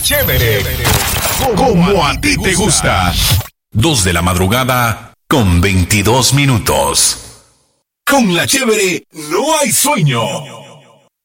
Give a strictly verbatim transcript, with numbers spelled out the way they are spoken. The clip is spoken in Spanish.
Chévere, como a ti te gusta. Dos de la madrugada con veintidós minutos. Con la chévere no hay sueño.